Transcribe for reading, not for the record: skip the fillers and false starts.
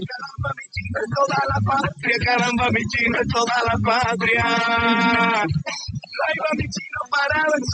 Caramba, mi chino es toda la patria, caramba, mi chino es toda la patria. Ahí va mi chino parado en su